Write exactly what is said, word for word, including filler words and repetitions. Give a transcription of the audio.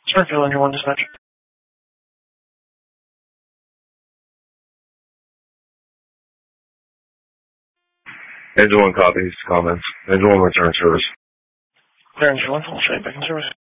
Springfield, Engine one dispatch. Engine one copies, comments. Engine one return service. Clear Engine one, full straight back in service.